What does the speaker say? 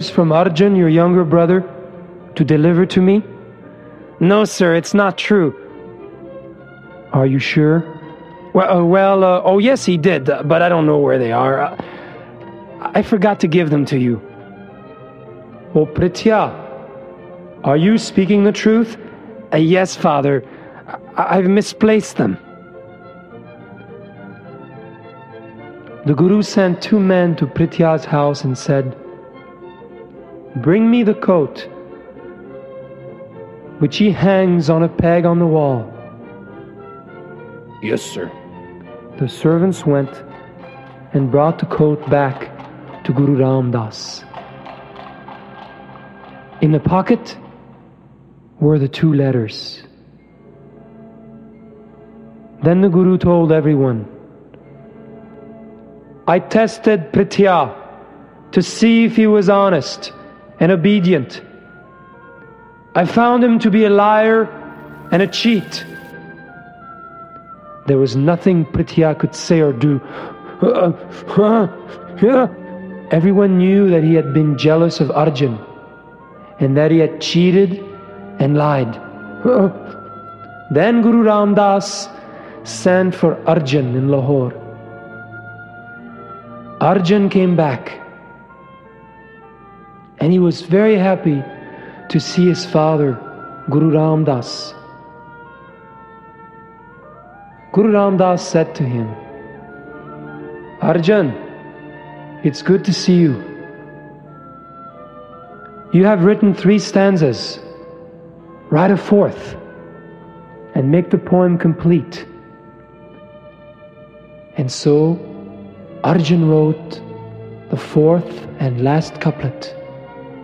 from Arjun, your younger brother, to deliver to me? No, sir, it's not true. Are you sure? Oh yes, he did, but I don't know where they are. I forgot to give them to you. Oh, Pritya, are you speaking the truth? Yes, Father. I've misplaced them. The Guru sent 2 men to Pritya's house and said, "Bring me the coat, which he hangs on a peg on the wall." Yes, sir. The servants went and brought the coat back to Guru Ram Das. In the pocket were the 2 letters. Then the Guru told everyone, "I tested Pritya to see if he was honest and obedient. I found him to be a liar and a cheat. There was nothing Pritya could say or do. Everyone knew that he had been jealous of Arjun and that he had cheated and lied." Then Guru Ram Das sent for Arjun in Lahore. Arjun came back, and he was very happy to see his father, Guru Ram Das. Guru Ram Das said to him, "Arjun, it's good to see you. You have written 3 stanzas. Write a 4th and make the poem complete." And so Arjun wrote the 4th and last couplet.